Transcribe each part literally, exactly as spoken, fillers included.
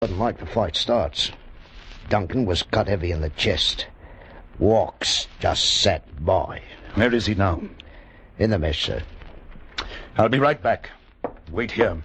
Wasn't like the fight starts. Duncan was cut heavy in the chest. Walks just sat by. Where is he now? In the mess, sir. I'll be right back. Wait here.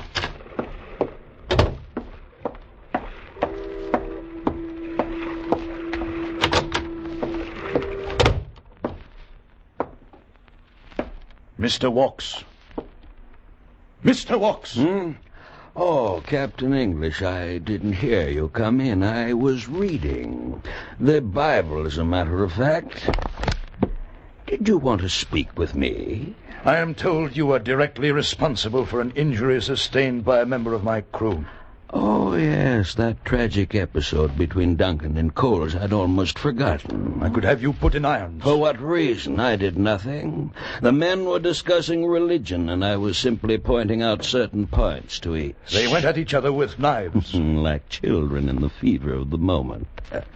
Mister Walks. Mister Walks! Hmm? Oh, Captain English, I didn't hear you come in. I was reading. The Bible, as a matter of fact. Did you want to speak with me? I am told you are directly responsible for an injury sustained by a member of my crew. Oh, yes, that tragic episode between Duncan and Coles. I'd almost forgotten. I could have you put in irons. For what reason? I did nothing. The men were discussing religion, and I was simply pointing out certain points to each. They went at each other with knives. Like children in the fever of the moment.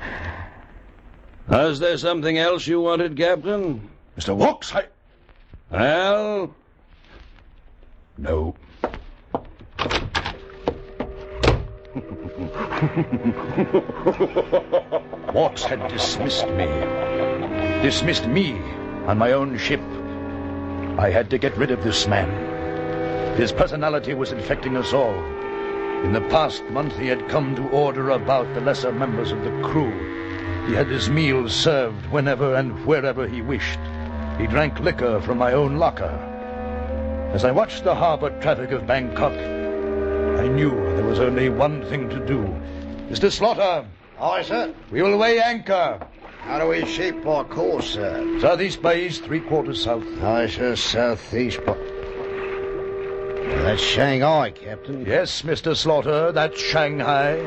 Was there something else you wanted, Captain? Mister Walks, I... Well? No. Walks had dismissed me. Dismissed me on my own ship. I had to get rid of this man. His personality was infecting us all. In the past month he had come to order about the lesser members of the crew. He had his meals served whenever and wherever he wished. He drank liquor from my own locker. As I watched the harbor traffic of Bangkok, I knew there was only one thing to do. Mister Slaughter. Aye, sir. We will weigh anchor. How do we shape our course, sir? Southeast by east, three quarters south. Aye, sir, southeast by... Well, that's Shanghai, Captain. Yes, Mister Slaughter, that's Shanghai.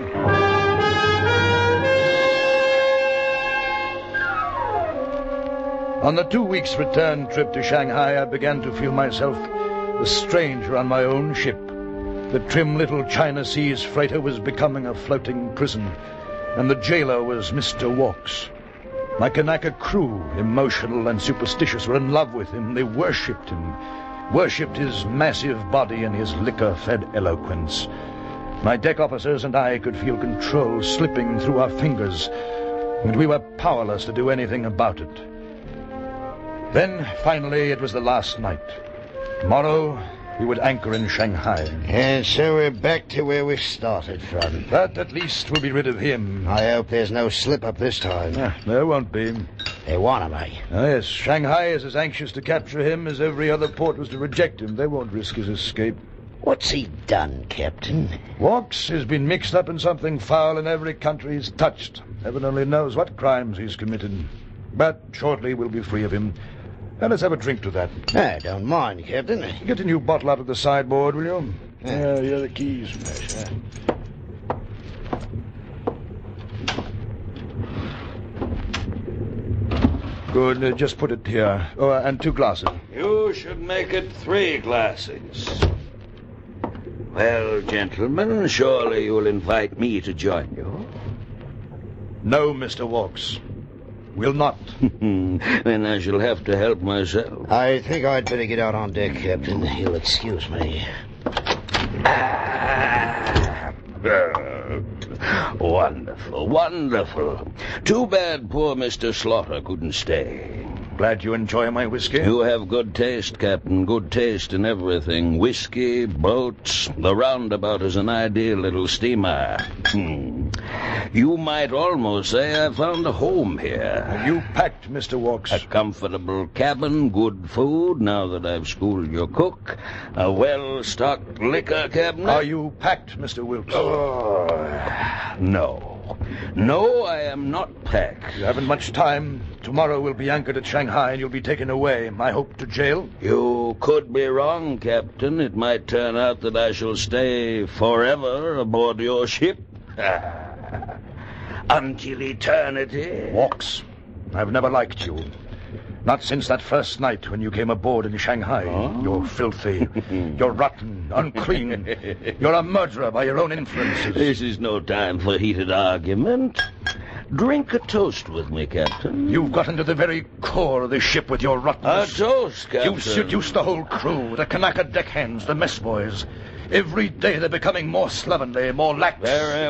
On the two weeks' return trip to Shanghai, I began to feel myself a stranger on my own ship. The trim little China Seas freighter was becoming a floating prison, and the jailer was Mister Walks. My Kanaka crew, emotional and superstitious, were in love with him. They worshipped him, worshipped his massive body and his liquor-fed eloquence. My deck officers and I could feel control slipping through our fingers, and we were powerless to do anything about it. Then, finally, it was the last night. Tomorrow, we would anchor in Shanghai. And so we're back to where we started from. But at least we'll be rid of him. I hope there's no slip-up this time. Ah, there won't be. They want him, eh? Ah, yes, Shanghai is as anxious to capture him as every other port was to reject him. They won't risk his escape. What's he done, Captain? Walks has been mixed up in something foul in every country he's touched. Heaven only knows what crimes he's committed. But shortly we'll be free of him. Now let's have a drink to that. I don't mind, Captain. Get a new bottle out of the sideboard, will you? Yeah, here are the keys. Yes, sir. Good, uh, just put it here. Oh, uh, and two glasses. You should make it three glasses. Well, gentlemen, surely you'll invite me to join you. No, Mister Walks. Will not. Then I shall have to help myself. I think I'd better get out on deck, Captain. You'll excuse me. Ah, wonderful, wonderful. Too bad poor Mister Slaughter couldn't stay. Glad you enjoy my whiskey. You have good taste, Captain. Good taste in everything. Whiskey, boats. The Roundabout is an ideal little steamer. Hmm. You might almost say I found a home here. Have you packed, Mister Walks? A comfortable cabin, good food, now that I've schooled your cook. A well-stocked liquor cabinet. Are you packed, Mister Wilkes? Oh, no. No, I am not packed. You haven't much time. Tomorrow we'll be anchored at Shanghai and you'll be taken away, I hope, to jail. You could be wrong, Captain. It might turn out that I shall stay forever aboard your ship. Until eternity. Walks, I've never liked you. Not since that first night when you came aboard in Shanghai. Oh? You're filthy. You're rotten, unclean. You're a murderer by your own influences. This is no time for heated argument. Drink a toast with me, Captain. You've got into the very core of the ship with your rottenness. A toast, Captain. You've seduced the whole crew, the Kanaka deckhands, the mess boys. Every day they're becoming more slovenly, more lax. Very